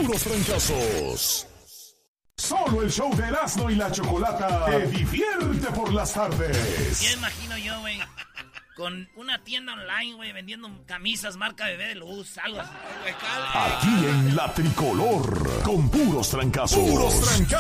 puros trancazos. Solo el show de Erasmo y la Chocolata te divierte por las tardes. Ya imagino yo, güey, con una tienda online, güey, vendiendo camisas marca Bebé de Luz, algo así. Aquí en La Tricolor, con puros trancazos. Puros trancazos.